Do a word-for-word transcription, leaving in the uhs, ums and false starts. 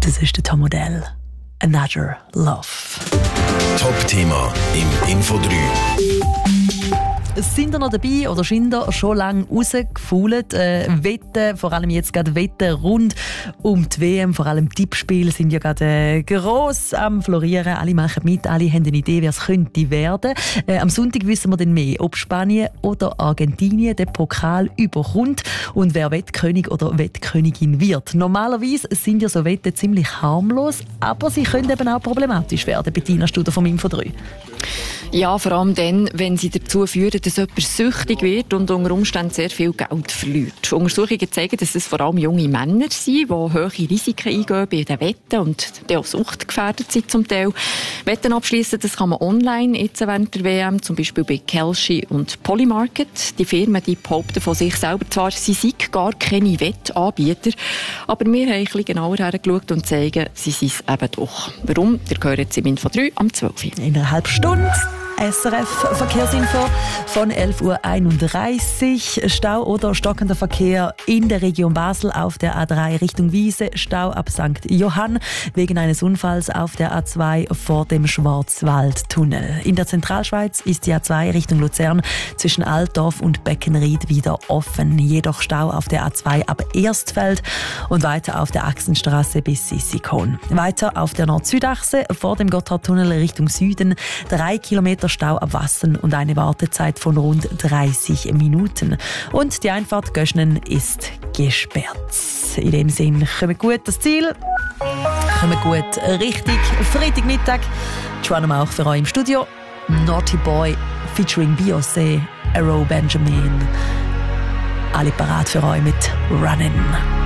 Das ist der Tom Odell. Another Love. Top-Thema im Info drei. Sind ihr noch dabei oder sind ihr schon lange rausgefault? Äh, Wetten, vor allem jetzt gerade Wetten rund um die W M, vor allem Tippspiele sind ja gerade äh, gross am Florieren. Alle machen mit, alle haben eine Idee, wer es könnte werden. Äh, am Sonntag wissen wir dann mehr, ob Spanien oder Argentinien den Pokal überkommt und wer Wettkönig oder Wettkönigin wird. Normalerweise sind ja so Wetten ziemlich harmlos, aber sie können eben auch problematisch werden. Bettina Studer vom Info drei. Ja, vor allem dann, wenn sie dazu führen, dass jemand süchtig wird und unter Umständen sehr viel Geld verliert. Untersuchungen zeigen, dass es vor allem junge Männer sind, die hohe Risiken eingehen bei den Wetten und die auch suchtgefährdet sind zum Teil. Wetten abschließen, das kann man online jetzt während der W M, zum Beispiel bei Kalshi und Polymarket. Die Firmen die behaupten von sich selber zwar, sie seien gar keine Wettanbieter, aber wir haben ein bisschen genauer hergeschaut und zeigen, sie sind es eben doch. Warum? Ihr hört jetzt im Info drei am zwölf Uhr. In einer halben Stunde. S R F Verkehrsinfo von elf Uhr einunddreißig. Stau oder stockender Verkehr in der Region Basel auf der A drei Richtung Wiese. Stau ab Sankt Johann wegen eines Unfalls auf der A zwei vor dem Schwarzwaldtunnel. In der Zentralschweiz ist die A zwei Richtung Luzern zwischen Altdorf und Beckenried wieder offen. Jedoch Stau auf der A zwei ab Erstfeld und weiter auf der Achsenstraße bis Sissikon. Weiter auf der Nord-Süd-Achse vor dem Gotthardtunnel Richtung Süden. Drei Kilometer Stau ab Wassen und eine Wartezeit von rund dreißig Minuten. Und die Einfahrt Göschnen ist gesperrt. In dem Sinn, kommen gut das Ziel, kommen gut richtig. Freitagmittag, Joanna auch für euch im Studio. Naughty Boy featuring Beyoncé, Arrow Benjamin. Alle parat für euch mit Runnin'.